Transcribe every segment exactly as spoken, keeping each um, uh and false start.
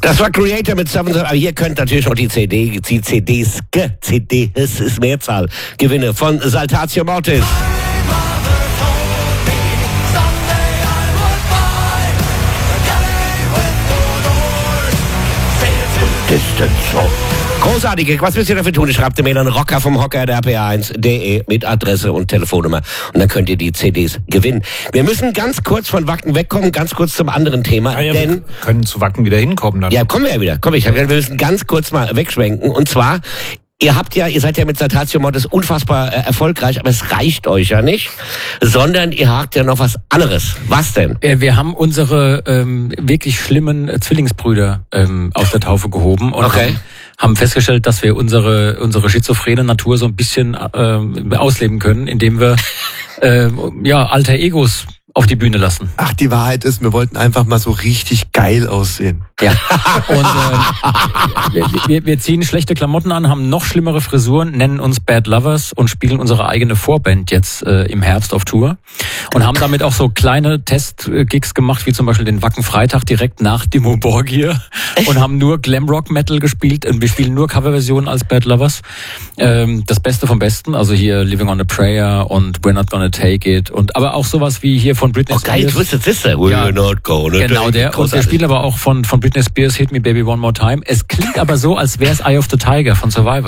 Das war Creator mit Seven. Aber hier könnt natürlich noch die C D, die C Ds, C D, es ist Mehrzahl, Gewinne von Saltatio Mortis. Distant Song. Großartig. Was müsst ihr dafür tun? Schreibt eine Mail an rocker vom Hocker der R P A eins punkt de mit Adresse und Telefonnummer. Und dann könnt ihr die C Ds gewinnen. Wir müssen ganz kurz von Wacken wegkommen, ganz kurz zum anderen Thema. Ja, ja, denn wir können zu Wacken wieder hinkommen dann. Ja, kommen wir ja wieder. Komm, ich hab, wir müssen ganz kurz mal wegschwenken. Und zwar, ihr habt ja, ihr seid ja mit Saltatio Mortis unfassbar äh, erfolgreich, aber es reicht euch ja nicht, sondern ihr habt ja noch was anderes. Was denn? Wir haben unsere ähm, wirklich schlimmen äh, Zwillingsbrüder ähm, aus der Taufe gehoben und Okay. haben, haben festgestellt, dass wir unsere unsere schizophrene Natur so ein bisschen äh, ausleben können, indem wir äh, ja alter Egos auf die Bühne lassen. Ach, die Wahrheit ist, wir wollten einfach mal so richtig geil aussehen. Ja. Und äh, wir, wir, wir ziehen schlechte Klamotten an, haben noch schlimmere Frisuren, nennen uns Bad Lovers und spielen unsere eigene Vorband jetzt äh, im Herbst auf Tour und haben damit auch so kleine Test-Gigs gemacht, wie zum Beispiel den Wacken Freitag direkt nach Dimmu Borgir und haben nur Glamrock-Metal gespielt und wir spielen nur Coverversionen als Bad Lovers. Ähm, das Beste vom Besten, also hier Living on a Prayer und We're Not Gonna Take It und aber auch sowas wie hier von Britney Oh, geil, Spears. Twisted Sister. We're Ja. not gonna Genau, take der. it. Und wir Großartig. spielen aber auch von, von Britney Spears Hit Me Baby One More Time. Es klingt aber so, als wäre es Eye of the Tiger von Survivor.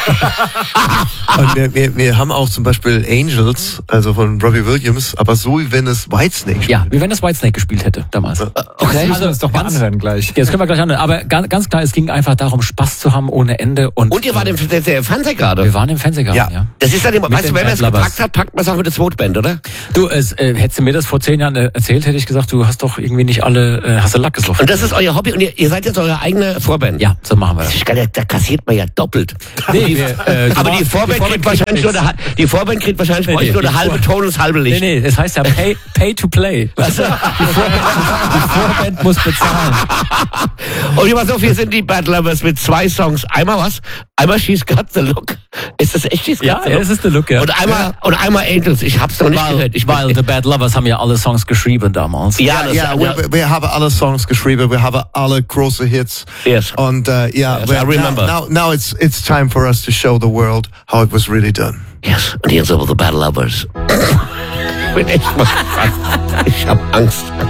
Und wir, wir, wir haben auch zum Beispiel Angels, also von Robbie Williams, aber so wie wenn es Whitesnake spielt. Ja, wie wenn es Whitesnake gespielt hätte damals. Okay. Also das doch mal anhören gleich. Ja, das können wir gleich anhören. Aber ganz, ganz klar, es ging einfach darum, Spaß zu haben ohne Ende. Und, Und ihr wart im der, der Fernsehgarten. wir waren im Fernsehgarten, ja. Ja. Das ist dann immer, weißt du, den wenn man es Bad Lovers. gepackt hat, packt man es auch mit der Zweitband, oder? Du, es, äh, hättest du mir das vor zehn Jahren äh, erzählt, hätte ich gesagt, du hast doch irgendwie nicht alle, äh, hast du Lack gesoffen. Und das ist euer Hobby und ihr, ihr seid jetzt eure eigene Vorband. Ja, so machen wir das. Das ist geil, da, da kassiert man ja doppelt. Nee, wir, äh, Aber die Vorband kriegt wahrscheinlich nur eine, die Vorband kriegt wahrscheinlich bei euch nur die eine halbe Vor- Ton und das halbe Nee, Licht. nee, es heißt ja Pay, pay to Play. Weißt du? Die, Vorband, die Vorband muss bezahlen. Und immer so, wir sind die Bad Lovers mit zwei Songs. Einmal was? Einmal She's Got the Look. Ist das echt She's Got Ja, the ja, Look? es ist der Look, ja. Und einmal, und einmal Angels. Ich hab's noch nicht Weil, gehört. Ich bin- weil The Bad Lovers haben ja alle Songs geschrieben damals. ja, das, Ja, ja, wir, wir haben alle Songs geschrieben, wir haben alle große Hits. Yes. Und uh, ja, Yes, we- I remember. now, now, now it's it's time for us to show the world how it was really done. yes. Und hier sind wir The Bad Lovers. Ich bin echt mal, ich hab Angst.